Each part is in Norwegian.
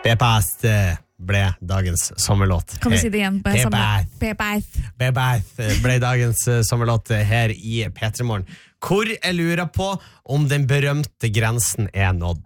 Bebath ble dagens sommerlåt. Kan du si det igjen? Bebath ble dagens sommerlåt her i P3 Morgen. Hvor jeg lurer på om den berømte grensen nådd.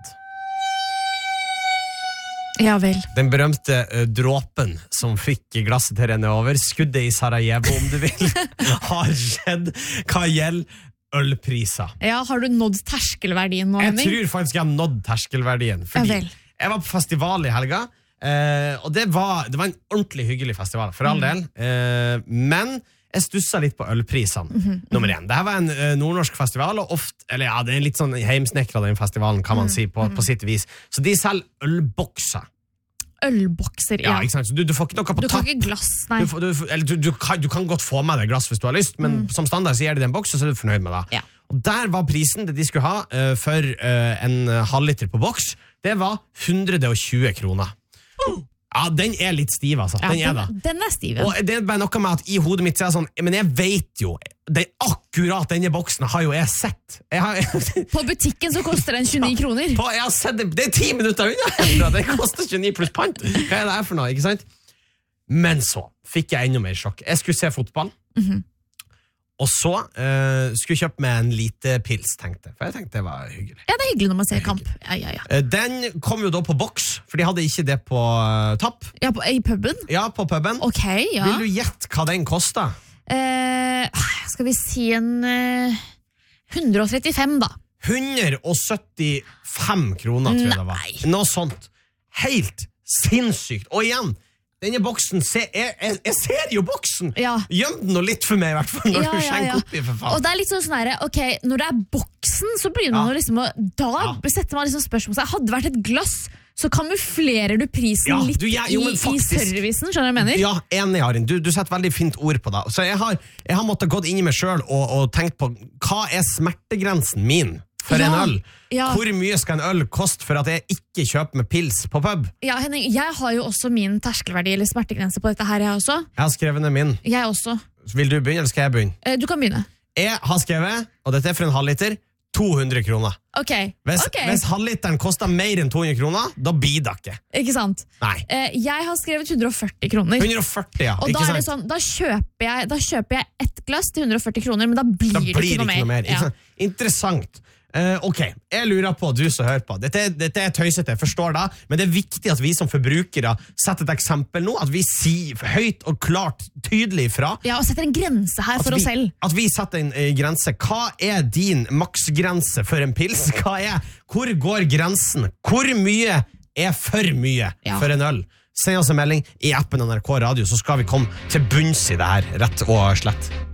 Ja vel. Den berømte dråpen som fikk glasset til å renne over, skuddet i Sarajevo, om du vil, har skjedd hva gjelder ølpriser. Ja, har du nådd terskelverdien nå, Henning? Jeg tror faktisk jeg har nådd terskelverdien, fordi jeg var på festival i helga, og det var en ordentlig hyggelig festival, for all del, men jeg stusset litt på ølprisene, nummer 1. Dette var en nordnorsk festival, og ofte, eller ja, det er litt sånn heimsnekret den festivalen, kan man si, på sitt vis. Så de selger ølbokser. Ølbokser, ja. Ikke sant? Så du får ikke noe på tapp. Du kan ikke glass, nei. Du kan godt få med deg glass hvis du har lyst, men som standard så gir de en boks, og så er du fornøyd med det. Ja. Og der var prisen det de skulle ha for en halvliter på boks, det var 120 kroner. Ja, den litt stiv, altså. Ja, den stiv. Og det bare noe med at i hodet mitt så jeg sånn, men jeg vet jo, akkurat denne boksen har jo jeg sett. På butikken så koster den 29 kroner. Jeg har sett det 10 minutter unna. Den koster 29 pluss pant. Hva det for noe, ikke sant? Men så fikk jeg enda mer sjokk. Jeg skulle se fotball. Og så skulle jeg kjøpe meg en lite pils, tenkte jeg. For jeg tenkte det var hyggelig. Ja, det er hyggelig når man ser kamp. Ja. Den kom jo da på boks, for de hadde ikke det på tapp. Ja, i puben? Ja, på puben. Ok, ja. Vil du gjette hva den kostet? Skal vi si en 135 da. 175 kroner, tror jeg det var. Noe sånt. Helt sinnssykt. Og igjen, denne boksen, jeg ser jo boksen! Ja. Gjem den nå litt for meg, I hvert fall, når du skjenker oppi, for faen. Og det litt sånn her, ok, når det boksen, så begynner man liksom setter man liksom spørsmål. Hadde det vært et glass, så kamuflerer du prisen litt i servicen, skjønner du hva jeg mener? Ja, enig, Arin. Du setter veldig fint ord på det. Så jeg har måttet gått inn I meg selv og tenkt på, hva smertegrensen min for en øl? Ja. Hvor mye skal en øl koste for at jeg ikke kjøper med pils på pub? Ja, Henning, jeg har jo også min terskelverdi eller smertegrense på dette her, jeg også. Jeg har skrevet ned min. Jeg også. Vil du begynne, eller skal jeg begynne? Du kan begynne. Jeg har skrevet, og dette for en halvliter, 200 kroner. Ok. Hvis halvliteren koster mer enn 200 kroner, da blir det ikke. Ikke sant? Nei. Jeg har skrevet 140 kroner. 140, ja. Og da det sånn, da kjøper jeg ett glass til 140 kroner, men da blir det ikke noe mer. Ja. Interessant. Ok, jeg lurer på, du som hører på, dette tøysete, jeg forstår det, men det viktig at vi som forbrukere setter et eksempel nå, at vi sier høyt og klart tydelig fra. Ja, og setter en grense her for oss selv. At vi setter en grense. Hva din maksgrense for en pils? Hvor går grensen? Hvor mye for mye for en øl? Send oss en melding I appen NRK Radio, så skal vi komme til bunns I det her, rett og slett.